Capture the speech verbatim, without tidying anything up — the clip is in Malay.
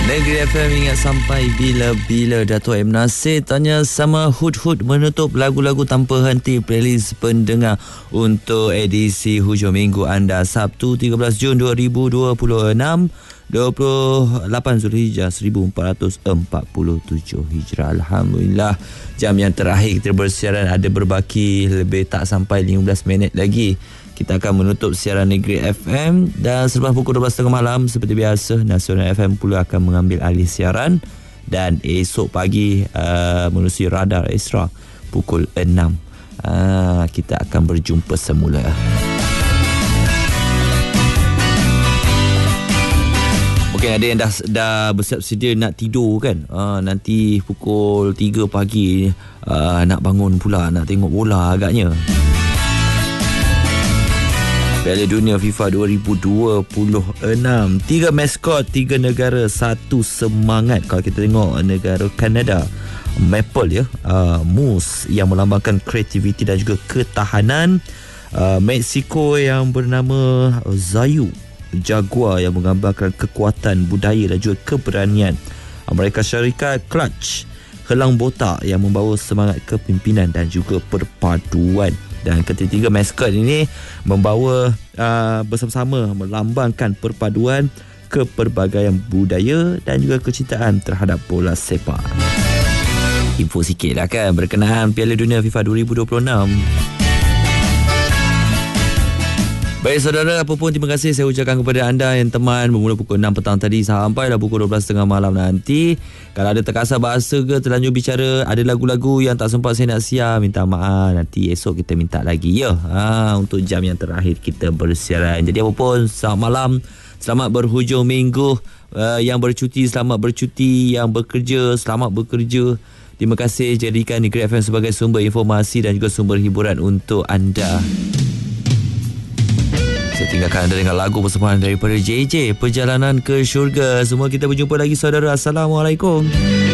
Negeri F M ingat sampai bila-bila. Dato' M. Nasir tanya sama Hud-Hud menutup lagu-lagu tanpa henti playlist pendengar untuk edisi hujung minggu anda Sabtu tiga belas Jun dua ribu dua puluh enam, dua puluh lapan Zulhijjah seribu empat ratus empat puluh tujuh Hijrah. Alhamdulillah, jam yang terakhir kita bersiaran ada berbaki lebih tak sampai lima belas minit lagi. Kita akan menutup siaran Negeri F M dan selepas pukul dua belas tiga puluh malam seperti biasa Nasional F M pula akan mengambil alih siaran dan esok pagi uh, menerusi Radar Extra pukul enam uh, kita akan berjumpa semula. Mungkin ada yang dah dah bersiap sedia nak tidur kan. Uh, nanti pukul tiga pagi uh, nak bangun pula nak tengok bola agaknya. Piala Dunia FIFA dua ribu dua puluh enam. Tiga maskot, tiga negara, satu semangat. Kalau kita tengok negara Kanada, Maple ya, uh, Moose yang melambangkan kreativiti dan juga ketahanan. uh, Mexico yang bernama Zayu, Jaguar yang menggambarkan kekuatan budaya dan juga keberanian. Amerika Syarikat, Clutch, Helang botak yang membawa semangat kepimpinan dan juga perpaduan. Dan ketiga maskot ini membawa uh, bersama-sama melambangkan perpaduan kepelbagaian budaya dan juga kecintaan terhadap bola sepak. Info sikit lah kan berkenaan Piala Dunia FIFA dua ribu dua puluh enam. Baik saudara, apa pun terima kasih saya ucapkan kepada anda yang teman bermula pukul enam petang tadi sampailah pukul dua belas tiga puluh malam nanti. Kalau ada terkasar bahasa ke terlanjur bicara, ada lagu-lagu yang tak sempat saya nak siar, minta maaf, nanti esok kita minta lagi ya. Ha, untuk jam yang terakhir kita bersiaran. Jadi apa pun, selamat malam, selamat berhujung minggu. Uh, yang bercuti selamat bercuti, yang bekerja selamat bekerja. Terima kasih jadikan Negeri F M sebagai sumber informasi dan juga sumber hiburan untuk anda. Saya tinggalkan anda dengan lagu persembahan daripada J J, Perjalanan ke Syurga. Semua kita berjumpa lagi saudara. Assalamualaikum.